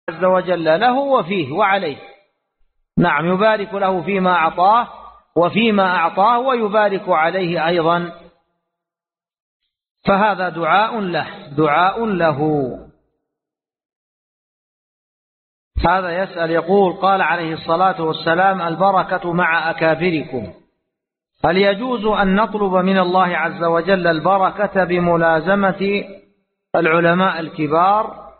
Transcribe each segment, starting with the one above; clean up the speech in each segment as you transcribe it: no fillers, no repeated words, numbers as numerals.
عز وجل له وفيه وعليه. نعم، يبارك له فيما أعطاه وفيما أعطاه ويبارك عليه أيضا، فهذا دعاء له. هذا يسأل يقول: قال عليه الصلاة والسلام: البركة مع أكابركم. هل يجوز أن نطلب من الله عز وجل البركة بملازمة العلماء الكبار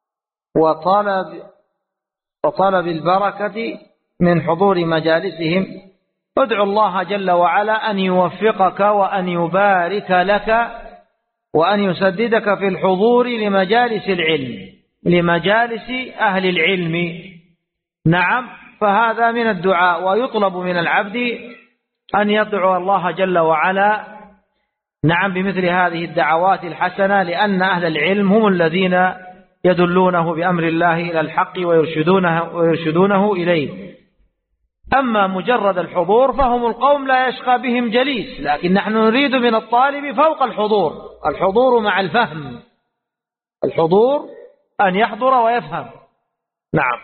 وطلب البركة من حضور مجالسهم؟ ادعو الله جل وعلا أن يوفقك وأن يبارك لك وأن يسددك في الحضور لمجالس العلم، لمجالس أهل العلم. نعم، فهذا من الدعاء، ويطلب من العبد أن يدعو الله جل وعلا نعم بمثل هذه الدعوات الحسنة، لأن أهل العلم هم الذين يدلونه بأمر الله إلى الحق ويرشدونه إليه. أما مجرد الحضور فهم القوم لا يشقى بهم جليس، لكن نحن نريد من الطالب فوق الحضور مع الفهم، الحضور أن يحضر ويفهم. نعم.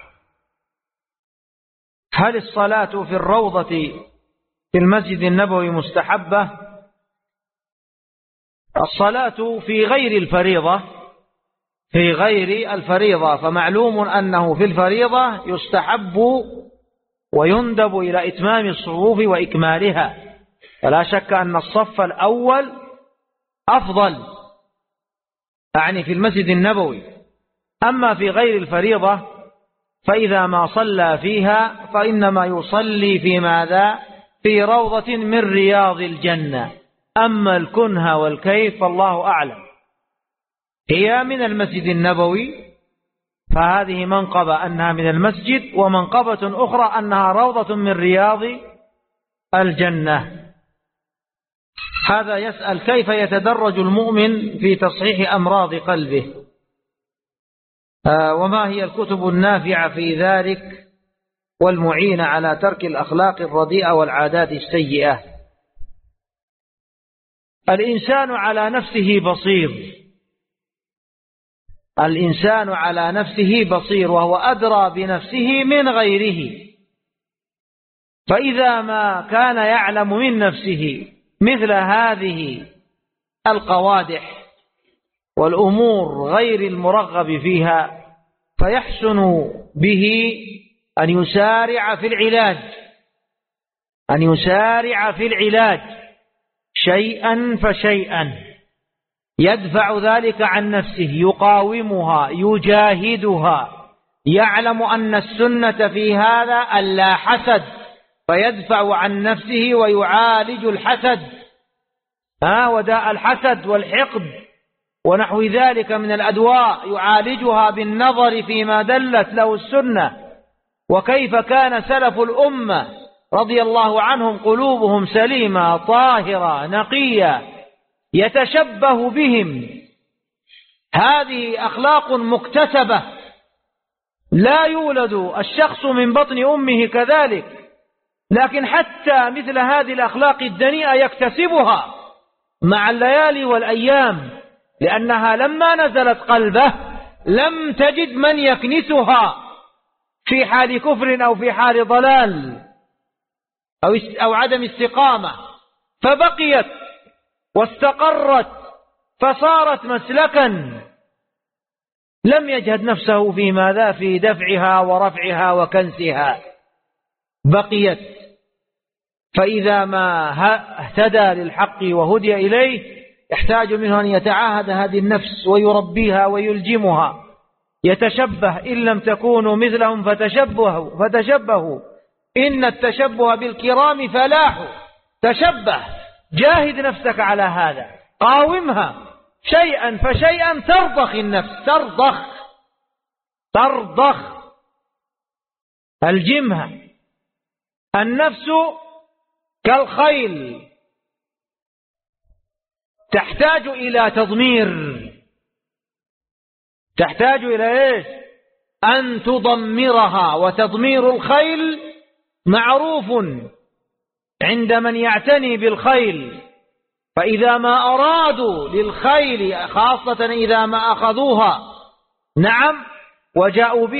هل الصلاة في الروضة في المسجد النبوي مستحبة؟ الصلاة في غير الفريضة فمعلوم أنه في الفريضة يستحب ويندب إلى إتمام الصفوف وإكمالها، فلا شك أن الصف الأول أفضل، يعني في المسجد النبوي. أما في غير الفريضة فإذا ما صلى فيها فإنما يصلي في ماذا؟ في روضة من رياض الجنة. أما الكنه والكيف فالله أعلم. هي من المسجد النبوي فهذه منقبة أنها من المسجد، ومنقبة أخرى أنها روضة من رياض الجنة. هذا يسأل: كيف يتدرج المؤمن في تصحيح أمراض قلبه؟ وما هي الكتب النافعة في ذلك والمعينة على ترك الأخلاق الرديئة والعادات السيئة؟ الإنسان على نفسه بصير وهو أدرى بنفسه من غيره، فإذا ما كان يعلم من نفسه مثل هذه القوادح والأمور غير المرغب فيها فيحسن به أن يسارع في العلاج شيئا فشيئا، يدفع ذلك عن نفسه، يقاومها، يجاهدها، يعلم أن السنة في هذا ألا حسد، فيدفع عن نفسه ويعالج الحسد، وداء الحسد والحقد ونحو ذلك من الأدواء، يعالجها بالنظر فيما دلت له السنة، وكيف كان سلف الأمة رضي الله عنهم قلوبهم سليمة طاهرة نقية يتشبه بهم. هذه أخلاق مكتسبة، لا يولد الشخص من بطن أمه كذلك، لكن حتى مثل هذه الأخلاق الدنيئة يكتسبها مع الليالي والأيام، لأنها لما نزلت قلبه لم تجد من يكنسها في حال كفر أو في حال ضلال أو عدم استقامة، فبقيت واستقرت فصارت مسلكا، لم يجهد نفسه في ماذا؟ في دفعها ورفعها وكنسها، بقيت. فإذا ما اهتدى للحق وهدي إليه يحتاج منه أن يتعاهد هذه النفس ويربيها ويلجمها، يتشبه، إن لم تكونوا مثلهم فتشبهوا إن التشبه بالكرام فلاح. تشبه، جاهد نفسك على هذا، قاومها شيئا فشيئا، ترضخ النفس، ترضخ الجمها. النفس كالخيل تحتاج إلى تضمير، تحتاج إلى إيش؟ أن تضمرها. وتضمير الخيل معروف عند من يعتني بالخيل، فإذا ما أرادوا للخيل خاصة إذا ما أخذوها نعم وجاءوا بها